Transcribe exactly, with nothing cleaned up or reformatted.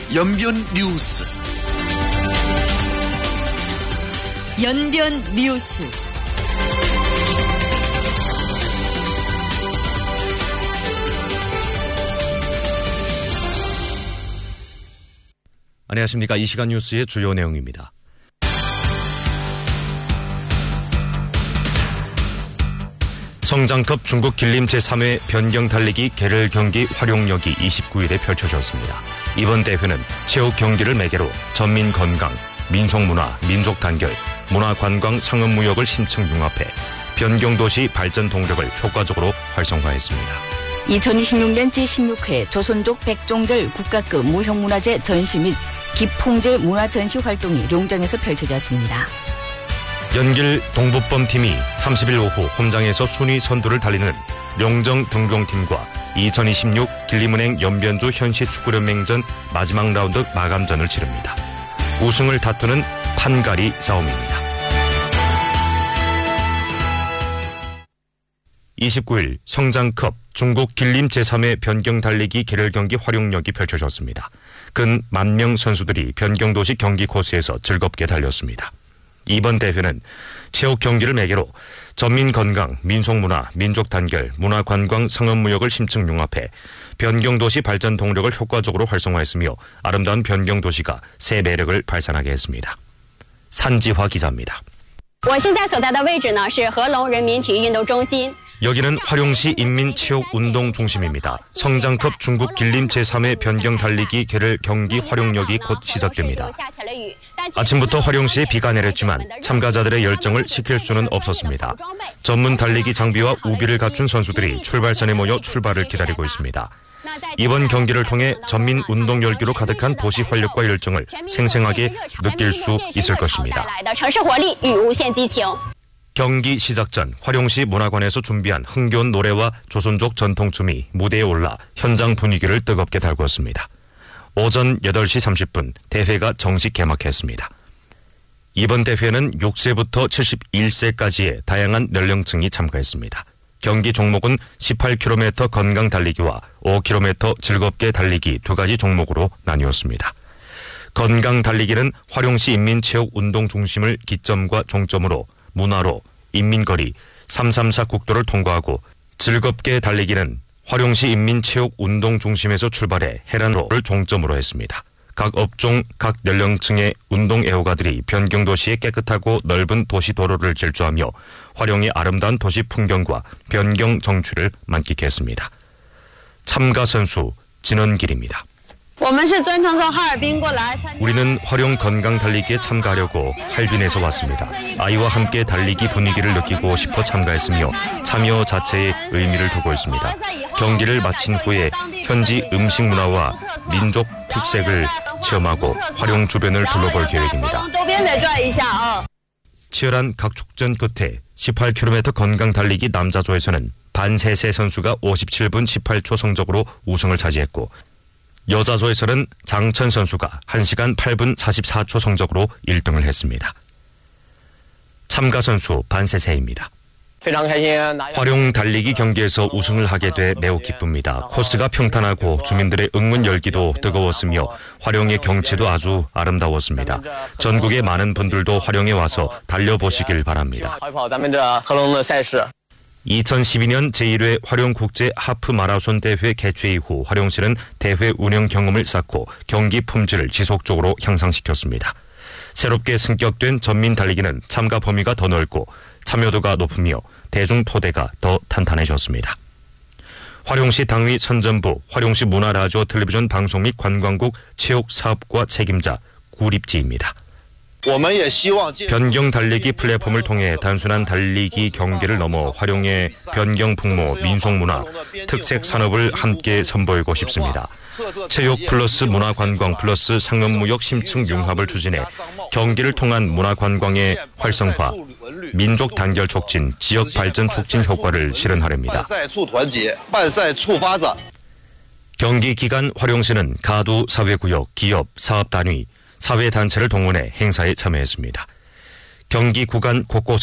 연변 뉴스. 연변 뉴스. 안녕하십니까. 이 시간 뉴스의 주요 내용입니다. 성장급 중국 길림 제삼 회 변경 달리기 계를 경기 활용력이 이십구 일에 펼쳐졌습니다. 이번 대회는 체육 경기를 매개로 전민 건강, 민속문화, 민족 단결, 문화관광 상업무역을 심층 융합해 변경도시 발전 동력을 효과적으로 활성화했습니다. 이천이십육 년 제십육 회 조선족 백종절 국가급 무형문화재 전시 및 기풍제 문화전시 활동이 룡정에서 펼쳐졌습니다. 연길 동부범팀이 삼십 일 오후 홈장에서 순위 선두를 달리는 룡정 등병팀과 이천이십육 길림은행 연변주 현시축구연맹전 마지막 라운드 마감전을 치릅니다. 우승을 다투는 판가리 싸움입니다. 이십구 일 성장급 중국 길림 제삼 회 변경 달리기 계를 경기 활용력이 펼쳐졌습니다. 근 만 명 선수들이 변경도시 경기 코스에서 즐겁게 달렸습니다. 이번 대회는 체육 경기를 매개로 전민 건강, 민속문화, 민족 단결, 문화관광 상업무역을 심층 융합해 변경도시 발전 동력을 효과적으로 활성화했으며 아름다운 변경도시가 새 매력을 발산하게 했습니다. 산지화 기자입니다. 여기는 화룡시 인민체육운동중심입니다. 성장급 중국 길림 제삼 회 변경 달리기 계를 경기 활용력이 곧 시작됩니다. 아침부터 화룡시에 비가 내렸지만 참가자들의 열정을 식힐 수는 없었습니다. 전문 달리기 장비와 우비를 갖춘 선수들이 출발선에 모여 출발을 기다리고 있습니다. 이번 경기를 통해 전민 운동 열기로 가득한 도시 활력과 열정을 생생하게 느낄 수 있을 것입니다. 경기 시작 전 화룡시 문화관에서 준비한 흥겨운 노래와 조선족 전통춤이 무대에 올라 현장 분위기를 뜨겁게 달구었습니다. 오전 여덟 시 삼십 분 대회가 정식 개막했습니다. 이번 대회는 육 세부터 칠십일 세까지의 다양한 연령층이 참가했습니다. 경기 종목은 십팔 킬로미터 건강 달리기와 오 킬로미터 즐겁게 달리기 두 가지 종목으로 나뉘었습니다. 건강 달리기는 화룡시 인민체육운동중심을 기점과 종점으로 문화로 인민거리 삼삼사 국도를 통과하고 즐겁게 달리기는 화룡시 인민체육운동중심에서 출발해 해란로를 종점으로 했습니다. 각 업종, 각 연령층의 운동 애호가들이 변경도시의 깨끗하고 넓은 도시 도로를 질주하며 화룡의 아름다운 도시 풍경과 변경 정취를 만끽했습니다. 참가 선수 진원길입니다. 우리는 화룡 건강 달리기에 참가하려고 할빈에서 왔습니다. 아이와 함께 달리기 분위기를 느끼고 싶어 참가했으며 참여 자체에 의미를 두고 있습니다. 경기를 마친 후에 현지 음식 문화와 민족 특색을 체험하고 화룡 주변을 둘러볼 계획입니다. 치열한 각축전 끝에 십팔 킬로미터 건강 달리기 남자조에서는 반세세 선수가 오십칠 분 십팔 초 성적으로 우승을 차지했고 여자조에서는 장천 선수가 한 시간 팔 분 사십사 초 성적으로 일 등을 했습니다. 참가 선수 반세세입니다. 화룡 달리기 경기에서 우승을 하게 돼 매우 기쁩니다. 코스가 평탄하고 주민들의 응원 열기도 뜨거웠으며 화룡의 경치도 아주 아름다웠습니다. 전국의 많은 분들도 화룡에 와서 달려보시길 바랍니다. 이천십이 년 제일 회 화룡국제 하프 마라손 대회 개최 이후 화룡시는 대회 운영 경험을 쌓고 경기 품질을 지속적으로 향상시켰습니다. 새롭게 승격된 전민 달리기는 참가 범위가 더 넓고 참여도가 높으며 대중 토대가 더 탄탄해졌습니다. 화룡시 당위 선전부 화룡시 문화라디오 텔레비전 방송 및 관광국 체육사업과 책임자 구립지입니다. 변경 달리기 플랫폼을 통해 단순한 달리기 경기를 넘어 화룡의 변경 풍모, 민속문화, 특색 산업을 함께 선보이고 싶습니다. 체육 플러스 문화관광 플러스 상업무역 심층 융합을 추진해 경기를 통한 문화관광의 활성화, 민족 단결 촉진, 지역 발전 촉진 효과를 실현하렵니다. 경기 기간 화룡시는 가두 사회구역, 기업, 사업단위, 사회단체를 동원해 행사에 참여했습니다. 경기 구간 곳곳